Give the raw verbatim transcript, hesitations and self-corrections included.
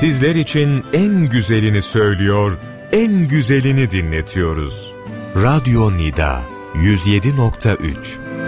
Sizler için en güzelini söylüyor, en güzelini dinletiyoruz. Radyo Nida yüz yedi nokta üç